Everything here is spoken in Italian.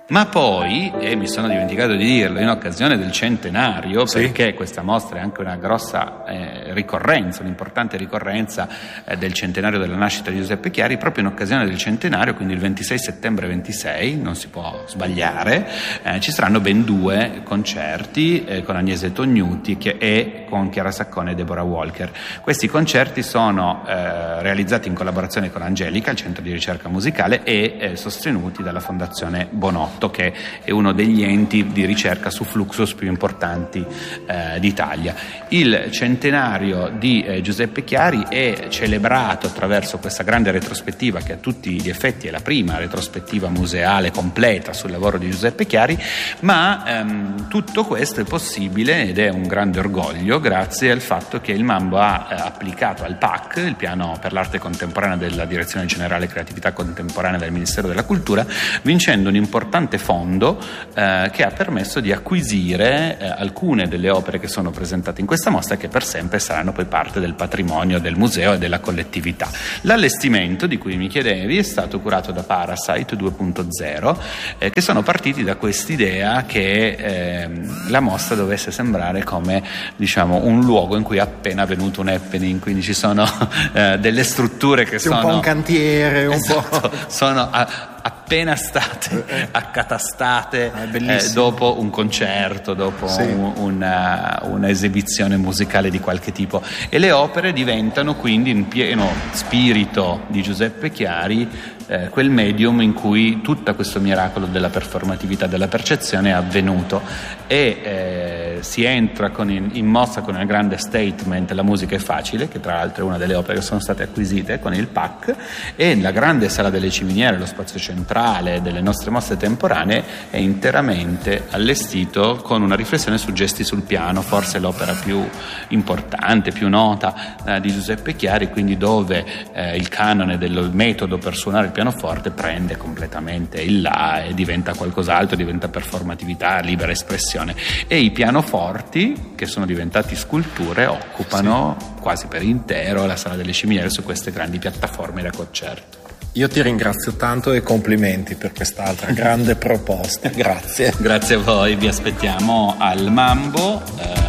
Ma poi, e mi sono dimenticato di dirlo, in occasione del centenario, sì, perché questa mostra è anche una grossa ricorrenza, un'importante ricorrenza del centenario della nascita di Giuseppe Chiari, proprio in occasione del centenario, quindi il 26 settembre 26, non si può sbagliare, ci saranno ben 2 concerti con Agnese Tognuti e con Chiara Saccone e Deborah Walker. Questi concerti sono realizzati in collaborazione con Angelica, il centro di ricerca musicale, e sostenuti dalla Fondazione Bonotto, che è uno degli enti di ricerca su Fluxus più importanti d'Italia. Il centenario di Giuseppe Chiari è celebrato attraverso questa grande retrospettiva, che a tutti gli effetti è la prima retrospettiva museale completa sul lavoro di Giuseppe Chiari, ma tutto questo è possibile, ed è un grande orgoglio, grazie al fatto che il Mambo ha applicato al PAC, il piano per l'arte contemporanea della Direzione Generale Creatività Contemporanea del Ministero della Cultura, vincendo un importante fondo che ha permesso di acquisire alcune delle opere che sono presentate in questa mostra, che per sempre saranno poi parte del patrimonio del museo e della collettività. L'allestimento di cui mi chiedevi è stato curato da Parasite 2.0, che sono partiti da quest'idea che la mostra dovesse sembrare come, diciamo, un luogo in cui è appena avvenuto un happening, quindi ci sono delle strutture che sono un po' un cantiere, un esatto, sono appena state accatastate dopo un concerto, dopo un'esibizione musicale di qualche tipo, e le opere diventano quindi, in pieno spirito di Giuseppe Chiari, quel medium in cui tutto questo miracolo della performatività, della percezione è avvenuto, e si entra in mostra con il grande statement La musica è facile, che tra l'altro è una delle opere che sono state acquisite con il PAC, e la grande sala delle ciminiere, lo spazio centrale delle nostre mostre temporanee, è interamente allestito con una riflessione su Gesti sul piano, forse l'opera più importante, più nota di Giuseppe Chiari, quindi dove il canone del metodo per suonare il pianoforte prende completamente il là e diventa qualcos'altro, diventa performatività, libera espressione, e i pianoforti, che sono diventati sculture, occupano quasi per intero la sala delle ciminiere su queste grandi piattaforme da concerto. Io ti ringrazio tanto e complimenti per quest'altra grande proposta. Grazie. Grazie a voi, vi aspettiamo al Mambo